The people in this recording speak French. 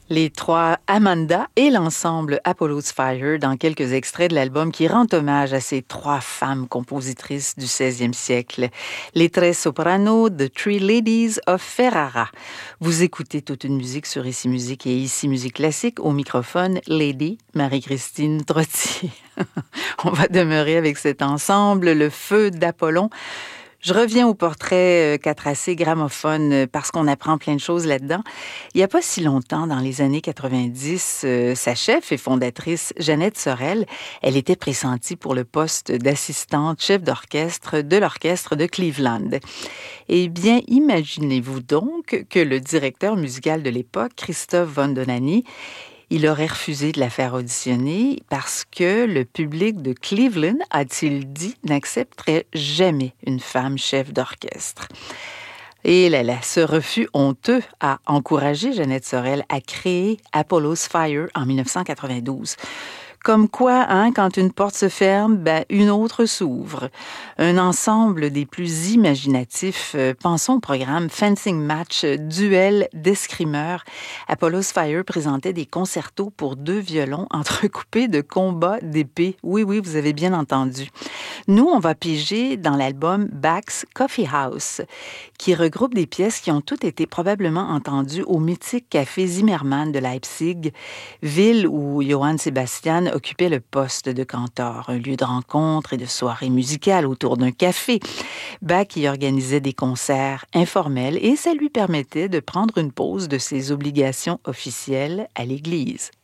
Les trois Amanda et l'ensemble Apollo's Fire dans quelques extraits de l'album qui rend hommage à ces trois femmes compositrices du 16e siècle. Les Tres Sopranos, The Three Ladies of Ferrara. Vous écoutez toute une musique sur Ici Musique et Ici Musique Classique. Au microphone, Lady Marie-Christine Trottier. On va demeurer avec cet ensemble, le feu d'Apollon. Je reviens au portrait qu'a tracé Gramophone parce qu'on apprend plein de choses là-dedans. Il n'y a pas si longtemps, dans les années 90, sa chef et fondatrice, Jeannette Sorel, elle était pressentie pour le poste d'assistante chef d'orchestre de l'orchestre de Cleveland. Eh bien, imaginez-vous donc que le directeur musical de l'époque, Christophe Von Donani, il aurait refusé de la faire auditionner parce que le public de Cleveland, a-t-il dit, n'accepterait jamais une femme chef d'orchestre. Et là, ce refus honteux a encouragé Jeannette Sorel à créer Apollo's Fire en 1992. Comme quoi, quand une porte se ferme, une autre s'ouvre. Un ensemble des plus imaginatifs. Pensons au programme Fencing Match, duel d'escrimeurs. Apollo's Fire présentait des concertos pour 2 violons entrecoupés de combats d'épée. Oui, vous avez bien entendu. Nous, on va piger dans l'album Bach's Coffee House, qui regroupe des pièces qui ont toutes été probablement entendues au mythique café Zimmermann de Leipzig, ville où Johann Sebastian occupait le poste de cantor, un lieu de rencontre et de soirée musicale autour d'un café. Bach y organisait des concerts informels et ça lui permettait de prendre une pause de ses obligations officielles à l'église.